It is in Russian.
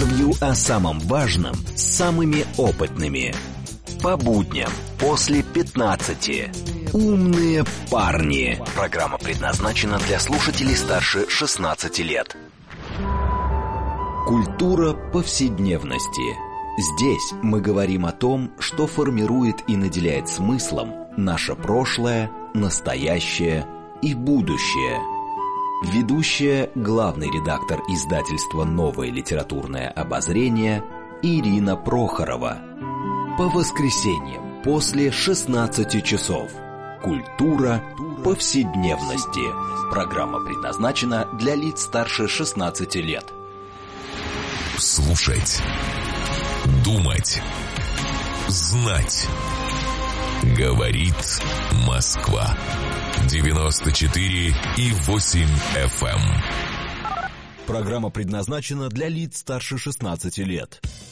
Интервью о самом важном с самыми опытными. По будням после 15. «Умные парни». Программа предназначена для слушателей старше 16 лет. Культура повседневности. Здесь мы говорим о том, что формирует и наделяет смыслом наше прошлое, настоящее и будущее. Ведущая, главный редактор издательства «Новое литературное обозрение» Ирина Прохорова. По воскресеньям после 16 часов. Культура повседневности. Программа предназначена для лиц старше 16 лет. Слушать, думать, знать. Говорит Москва. 94,8 FM. Программа предназначена для лиц старше 16 лет.